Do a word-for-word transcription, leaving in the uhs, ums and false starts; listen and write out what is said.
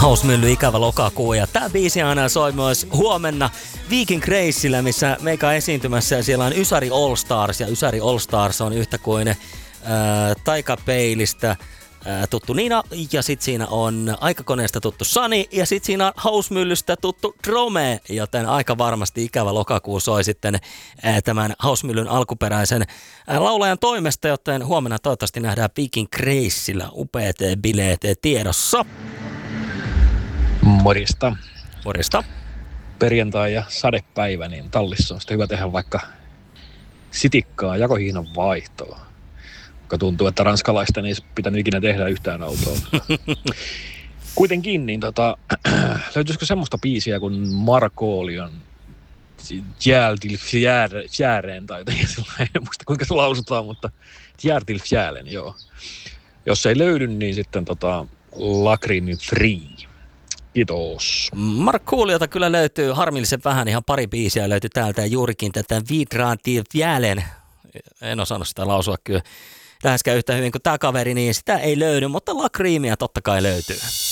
Hausmylly ikävä lokakuu ja tää biisi aina soi myös huomenna Viking Reissillä, missä meikä on esiintymässä ja siellä on Ysäri All Stars ja Ysäri All Stars on yhtä kuin ää, Taikapeilistä ää, tuttu Nina ja sit siinä on Aikakoneesta tuttu Sani ja sit siinä on Hausmyllystä tuttu Drome, joten aika varmasti ikävä lokakuu soi sitten ää, tämän Hausmyllyn alkuperäisen ää, laulajan toimesta, joten huomenna toivottavasti nähdään Viking Reissillä upeat bileet tiedossa. Morjesta. Morjesta. Perjantai ja sadepäivä, niin tallissa on sitten hyvä tehdä vaikka sitikkaa jakohiinan vaihtoa. Joka tuntuu, että ranskalaisten ei pitänyt ikinä tehdä yhtään autoa. Kuitenkin, niin tota, löytyisikö semmoista biisiä kuin Markoolion Jääl till fjäreen tai jotenkin sellainen, en muista kuinka se lausutaan, mutta Jääl till fjälen, joo. Jos ei löydy, niin sitten tota Lacrimi Free. Kiitos. Markkuuliota kyllä löytyy harmillisen vähän, ihan pari biisiä löytyy täältä ja juurikin tätä Vidran till fjälen. En osannut sitä lausua kyllä läheskään yhtä hyvin kuin tämä kaveri, niin sitä ei löydy, mutta Lacrimia totta kai löytyy.